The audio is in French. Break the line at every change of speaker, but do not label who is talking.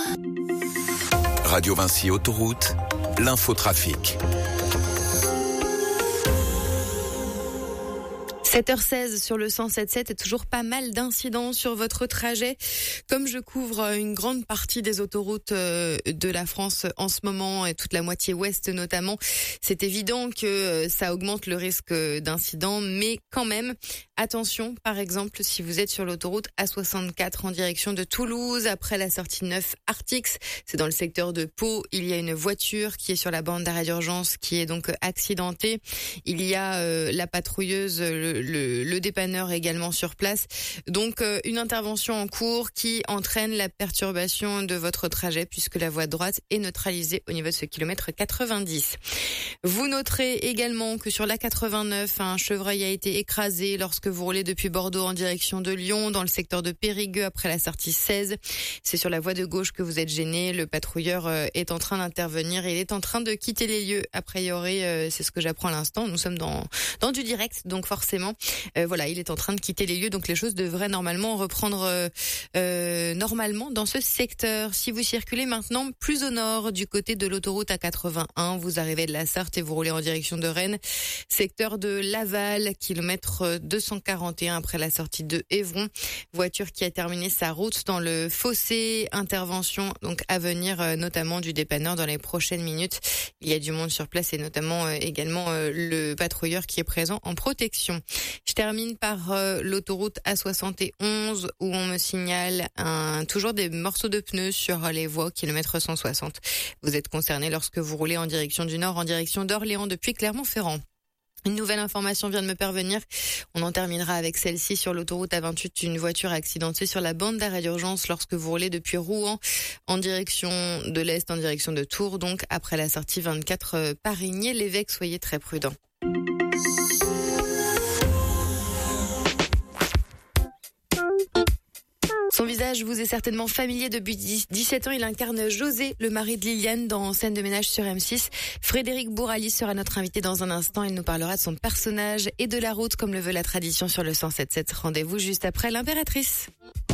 Radio Vinci Autoroute, l'infotrafic.
7h16 sur le 107.7 et toujours pas mal d'incidents sur votre trajet. Comme je couvre une grande partie des autoroutes de la France en ce moment et toute la moitié ouest notamment, c'est évident que ça augmente le risque d'incidents, mais quand même, attention, par exemple, si vous êtes sur l'autoroute A64 en direction de Toulouse, après la sortie 9 Artix, c'est dans le secteur de Pau, il y a une voiture qui est sur la bande d'arrêt d'urgence qui est donc accidentée. Il y a la patrouilleuse, le dépanneur également sur place. Donc une intervention en cours qui entraîne la perturbation de votre trajet puisque la voie droite est neutralisée au niveau de ce kilomètre 90. Vous noterez également que sur la 89, un chevreuil a été écrasé lorsque vous roulez depuis Bordeaux en direction de Lyon dans le secteur de Périgueux après la sortie 16. C'est sur la voie de gauche que vous êtes gêné. Le patrouilleur est en train d'intervenir et il est en train de quitter les lieux. A priori, c'est ce que j'apprends à l'instant. Nous sommes dans du direct, donc forcément, voilà, il est en train de quitter les lieux. Donc les choses devraient normalement reprendre normalement dans ce secteur. Si vous circulez maintenant plus au nord du côté de l'autoroute A81, vous arrivez de la Sarthe et vous roulez en direction de Rennes, secteur de Laval, kilomètre 241 après la sortie de Évron. Voiture qui a terminé sa route dans le fossé. Intervention donc à venir, notamment du dépanneur dans les prochaines minutes. Il y a du monde sur place et notamment également le patrouilleur qui est présent en protection. Je termine par l'autoroute A71 où on me signale toujours des morceaux de pneus sur les voies kilomètre 160. Vous êtes concerné lorsque vous roulez en direction du nord, en direction d'Orléans depuis Clermont-Ferrand. Une nouvelle information vient de me parvenir. On en terminera avec celle-ci sur l'autoroute A28. Une voiture accidentée sur la bande d'arrêt d'urgence lorsque vous roulez depuis Rouen en direction de l'Est, en direction de Tours. Donc, après la sortie 24 Parigné-l'Évêque, soyez très prudents. Son visage vous est certainement familier depuis 17 ans. Il incarne José, le mari de Liliane, dans Scène de ménage sur M6. Frédéric Bourali sera notre invité dans un instant. Il nous parlera de son personnage et de la route, comme le veut la tradition sur le 107.7. Rendez-vous juste après l'Impératrice.